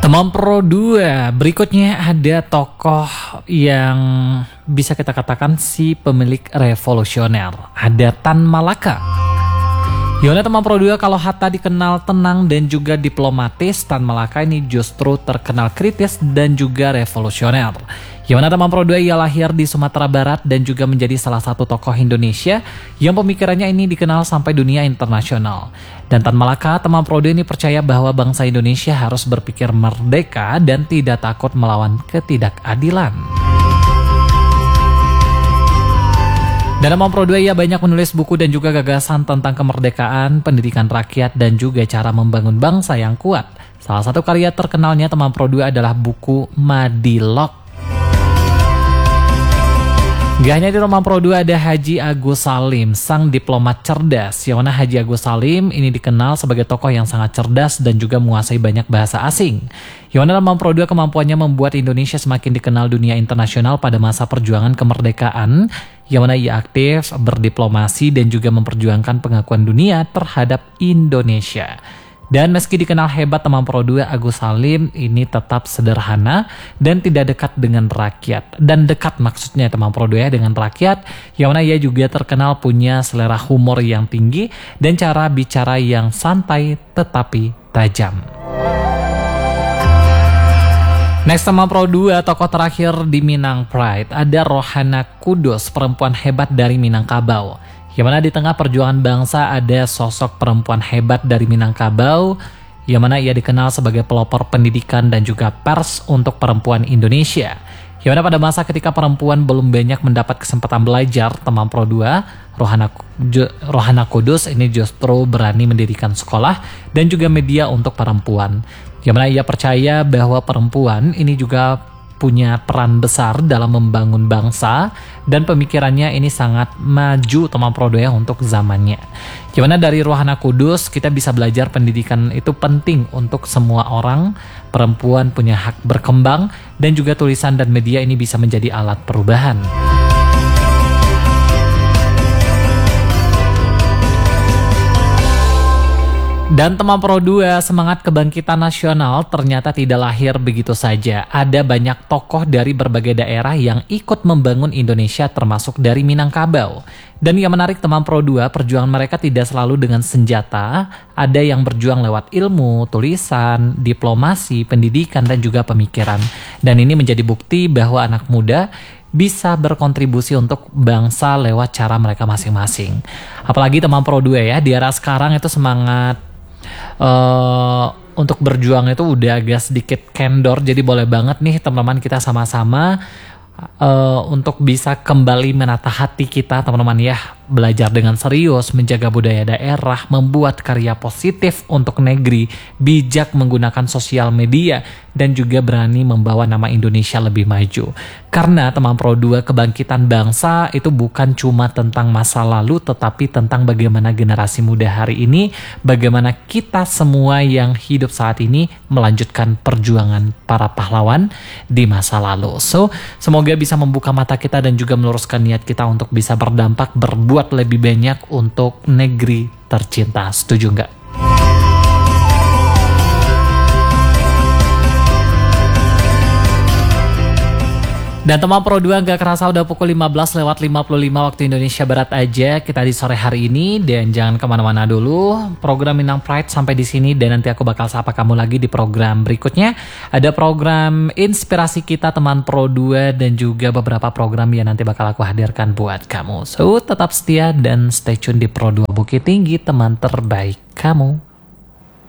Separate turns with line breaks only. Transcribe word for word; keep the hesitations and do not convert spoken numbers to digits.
Teman Pro dua, berikutnya ada tokoh yang bisa kita katakan si pemilik revolusioner, ada Tan Malaka. Gimana teman Pro dua, kalau Hatta dikenal tenang dan juga diplomatis, Tan Malaka ini justru terkenal kritis dan juga revolusioner. Gimana teman Pro dua, ia lahir di Sumatera Barat dan juga menjadi salah satu tokoh Indonesia yang pemikirannya ini dikenal sampai dunia internasional. Dan Tan Malaka, teman Pro dua ini percaya bahwa bangsa Indonesia harus berpikir merdeka dan tidak takut melawan ketidakadilan. Dan teman Pro dua, ia banyak menulis buku dan juga gagasan tentang kemerdekaan, pendidikan rakyat, dan juga cara membangun bangsa yang kuat. Salah satu karya terkenalnya teman Pro dua adalah buku Madilog. Gak hanya di teman Pro dua, ada Haji Agus Salim, sang diplomat cerdas. Yang mana Haji Agus Salim ini dikenal sebagai tokoh yang sangat cerdas dan juga menguasai banyak bahasa asing. Yang mana teman Pro dua kemampuannya membuat Indonesia semakin dikenal dunia internasional pada masa perjuangan kemerdekaan. Yang mana ia aktif berdiplomasi dan juga memperjuangkan pengakuan dunia terhadap Indonesia. Dan meski dikenal hebat teman Pro dua, Agus Salim ini tetap sederhana dan tidak dekat dengan rakyat. Dan dekat maksudnya teman Pro dua dengan rakyat, yang mana ia juga terkenal punya selera humor yang tinggi dan cara bicara yang santai tetapi tajam. Next teman Pro dua, tokoh terakhir di Minang Pride, ada Rohana Kudus, perempuan hebat dari Minangkabau. Yang mana di tengah perjuangan bangsa ada sosok perempuan hebat dari Minangkabau, yang mana ia dikenal sebagai pelopor pendidikan dan juga pers untuk perempuan Indonesia. Yang mana pada masa ketika perempuan belum banyak mendapat kesempatan belajar, teman Pro dua, Rohana, Rohana Kudus ini justru berani mendirikan sekolah dan juga media untuk perempuan. Yang mana ia percaya bahwa perempuan ini juga punya peran besar dalam membangun bangsa dan pemikirannya ini sangat maju teman Pro dua untuk zamannya. Gimana dari Rohana Kudus kita bisa belajar pendidikan itu penting untuk semua orang, perempuan punya hak berkembang dan juga tulisan dan media ini bisa menjadi alat perubahan. Dan teman Pro dua, semangat kebangkitan nasional ternyata tidak lahir begitu saja. Ada banyak tokoh dari berbagai daerah yang ikut membangun Indonesia termasuk dari Minangkabau. Dan yang menarik teman Pro dua, perjuangan mereka tidak selalu dengan senjata. Ada yang berjuang lewat ilmu, tulisan, diplomasi, pendidikan, dan juga pemikiran. Dan ini menjadi bukti bahwa anak muda bisa berkontribusi untuk bangsa lewat cara mereka masing-masing. Apalagi teman Pro dua ya, di era sekarang itu semangat Uh, untuk berjuang itu udah agak sedikit kendor, jadi boleh banget nih teman-teman kita sama-sama uh, untuk bisa kembali menata hati kita teman-teman ya, belajar dengan serius, menjaga budaya daerah, membuat karya positif untuk negeri, bijak menggunakan sosial media, dan juga berani membawa nama Indonesia lebih maju. Karena teman Pro dua, kebangkitan bangsa itu bukan cuma tentang masa lalu, tetapi tentang bagaimana generasi muda hari ini, bagaimana kita semua yang hidup saat ini melanjutkan perjuangan para pahlawan di masa lalu. So, semoga bisa membuka mata kita dan juga meluruskan niat kita untuk bisa berdampak, berbuat lebih banyak untuk negeri tercinta. Setuju nggak? Dan teman Pro dua, gak kerasa udah pukul lima belas lewat lima puluh lima waktu Indonesia Barat aja kita di sore hari ini. Dan jangan kemana-mana dulu, program Minang Pride sampai di sini, dan nanti aku bakal sapa kamu lagi di program berikutnya. Ada program inspirasi kita teman Pro dua dan juga beberapa program yang nanti bakal aku hadirkan buat kamu. So tetap setia dan stay tune di Pro dua Bukit Tinggi, teman terbaik kamu.